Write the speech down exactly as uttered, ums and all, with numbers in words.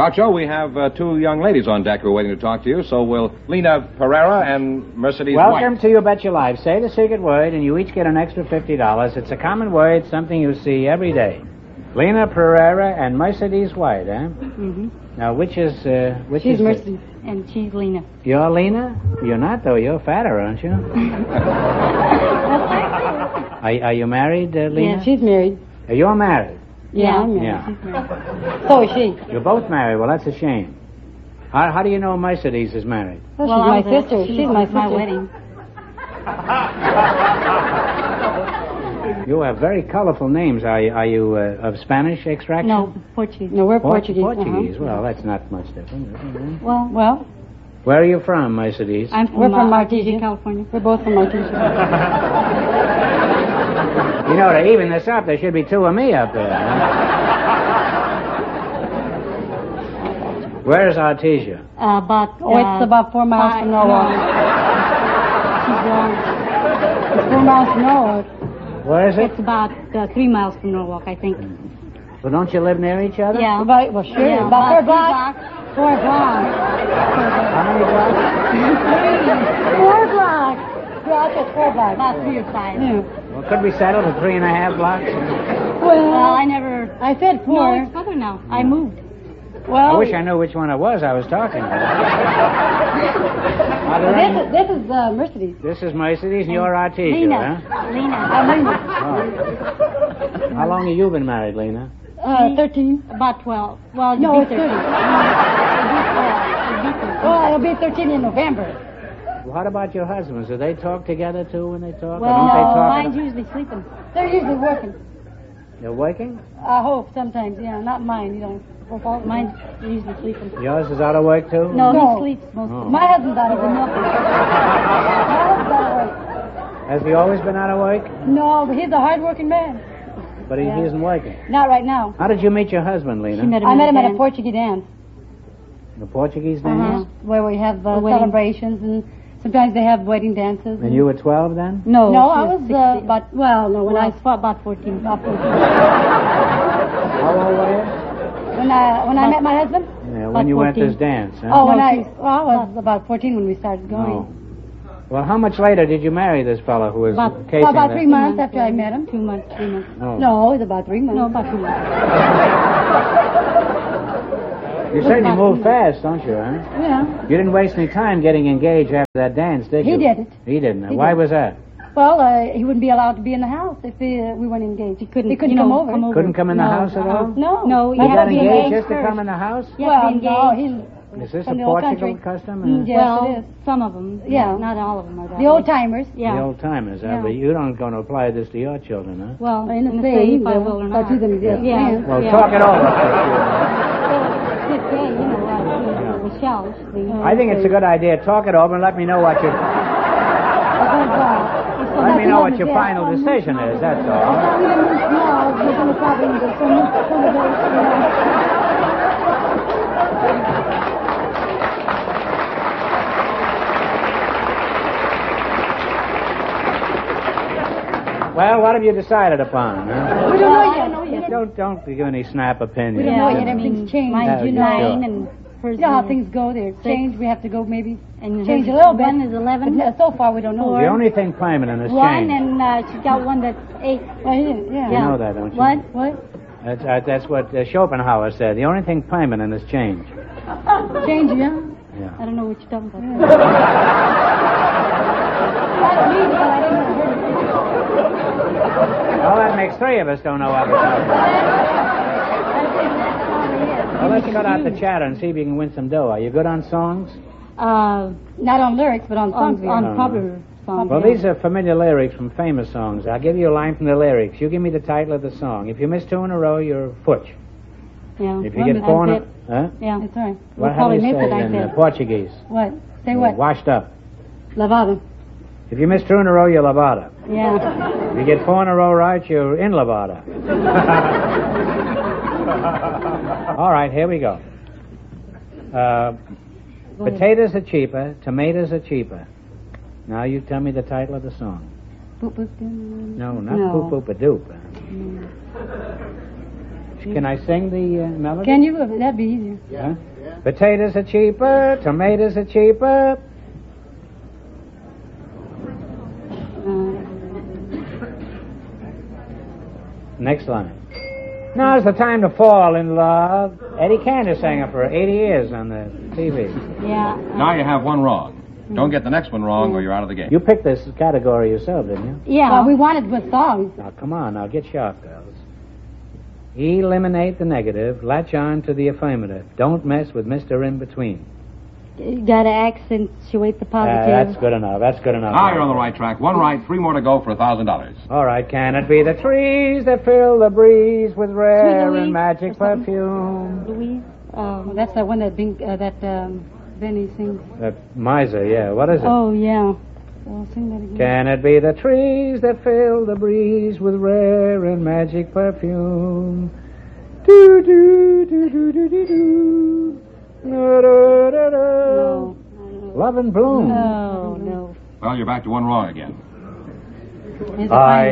Groucho, we have uh, two young ladies on deck who are waiting to talk to you, so we'll Lena Pereira and Mercedes Welcome White. to You Bet Your Life. Say the secret word, and you each get an extra fifty dollars. It's a common word, something you see every day. Lena Pereira and Mercedes White, eh? Mm-hmm. Now, which is... Uh, which she's is Mercedes, the... and she's Lena. You're Lena? You're not, though. You're fatter, aren't you? are, are you married, uh, Lena? Yeah, she's married. Are you married? Yeah, I'm married. Yeah. She's married. So is she. You're both married. Well, that's a shame. How, how do you know Mercedes is married? Well, well she's my sister. A, she's, she's my sister. My wedding. You have very colorful names. Are you, are you uh, of Spanish extraction? No, Portuguese. No, we're Port- Portuguese. Portuguese. Uh-huh. Well, that's not much different. Mm-hmm. Well, well. Where are you from, Mercedes? I'm from, we're from uh, Artesia, California. We're both from Artesia. You know, to even this up, there should be two of me up there. Huh? Where is Artesia? Uh, about, oh, uh, it's about four miles five, from Norwalk. No. It's four miles from Norwalk. Where is it? It's about uh, three miles from Norwalk, I think. Well, don't you live near each other? Yeah. About, well, sure. Yeah, about, about four blocks. Four blocks. How many blocks? Four blocks. Yeah, it's four blocks. About three or five. Yeah. Well, could we settle for three and a half blocks? Well, well I never... I said four. No, it's further now. Yeah. I moved. Well, I wish I knew which one it was I was talking about. Well, this, is, this is uh, Mercedes. This is Mercedes, and you're Artesia, Lena. huh? Lena. I'm Lena. Oh. How long have you been married, Lena? Uh, thirteen. About twelve. Well, no, it's thirty. Well, it'll be thirteen in November. What about your husbands? Do they talk together, too, when they talk? Well, don't no, they talk mine's usually sleeping. They're usually working. They're working? I hope sometimes, yeah. Not mine, you know. Mine's usually sleeping. Yours is out of work, too? No, no. He sleeps most oh. of the time. My husband's out of work. My husband's out of work. Has he always been out of work? No, but he's a hard-working man. But he, yeah. he isn't working? Not right now. How did you meet your husband, Lena? She met him I met him dance. At a Portuguese dance. The Portuguese dance? Uh-huh. Where we have uh, celebrations, and sometimes they have wedding dances. And you were twelve then? No, no, I was uh, about, well, no, when well, I was about fourteen. About fourteen. How old were you? When I when about, I met my husband? Yeah, when you fourteen. Went to this dance, huh? Oh, when no, I, well, I was about fourteen when we started going. Oh. Well, how much later did you marry this fellow who was about, casing well, about the... three months after I met him. Two months, three months. Oh. No, it was about three months. No, about two months. You certainly moved fast, don't you, huh? Yeah. You didn't waste any time getting engaged after that dance, did you? He didn't. He didn't. He Why didn't. was that? Well, uh, he wouldn't be allowed to be in the house if he, uh, we weren't engaged. He couldn't, he couldn't come, know, over. come over. Couldn't come in the no, house at all? No. No. You got engaged just to come in the house? Yes, well, no. He, is this a Portugal custom? Mm, yes, well, it is. Some of them. Yeah. Not all of them are that The old-timers. Yeah. The old-timers, huh? Yeah. But you don't going to apply this to your children, huh? Well, in the same, if I will or not. To them, yeah. yeah. Well, yeah. talk it over. I think it's a good idea. Talk it over and let me know what your... Let me know what your final decision is, that's all. Well, what have you decided upon? Huh? We don't know yet. Don't, yet. don't don't give any snap opinions. We don't know yet. Everything's changed. Mine's you know, sure. and you know how things go. They're changed. We have to go maybe and change a little bit. One is eleven. But so far, we don't know. The only thing permanent is one, change. and uh, she's got one that's eight. Well, yeah. You yeah. know that, don't you? What? What? That's, uh, that's what uh, Schopenhauer said. The only thing permanent is change. Change, yeah? Yeah. I don't know what you're talking about. Yeah. Well, that makes three of us don't know what we're talking about. Well, let's cut out the chatter and see if you can win some dough. Are you good on songs? Uh, not on lyrics, but on songs. On, on popular songs. Well, these are familiar lyrics from famous songs. I'll give you a line from the lyrics. You give me the title of the song. If you miss two in a row, you're futch. Yeah. If you get four in a... Huh? Yeah, that's right. Well, how do you say it in uh, Portuguese? What? Say uh, what? Washed up. Lavada. If you miss two in a row, you're lavada. Yeah. If you get four in a row right, you're in lavada. All right, here we go. Uh, go potatoes are cheaper, tomatoes are cheaper. Now you tell me the title of the song. Boop, boop, no, not no. Poop Boop a Doop. Mm. Can I sing the uh, melody? Can you? That'd be easier. Huh? Potatoes are cheaper, tomatoes are cheaper. Uh, Next line. Now's the time to fall in love. Eddie Cantor sang it for eighty years on the T V. yeah. Now you have one wrong. Don't get the next one wrong or you're out of the game. You picked this category yourself, didn't you? Yeah. Well, we wanted with songs. Now, come on, now get sharp, girls. Eliminate the negative, latch on to the affirmative. Don't mess with Mister In-Between. You gotta accentuate the Uh, positive. that's good enough, that's good enough. Now you're on the right track. One right, three more to go for a thousand dollars. All right, can it be the trees that fill the breeze with rare Louise and magic or something? perfume? Louise? Oh, that's the one that Bing, uh, that um, Benny sings. That miser, yeah. What is it? Oh, yeah. So sing that again. Can it be the trees that fill the breeze with rare and magic perfume? Do do do do do do do. No, no, no, no. No. Love and bloom. No, no. Well, you're back to one wrong again. Here's a I